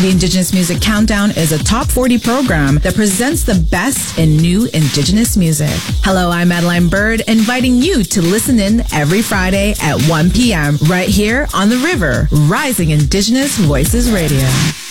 The Indigenous Music Countdown is a top 40 program that presents the best in new Indigenous music. Hello, I'm Madeline Bird, inviting you to listen in every Friday at 1 p.m. right here on The River, Rising Indigenous Voices Radio.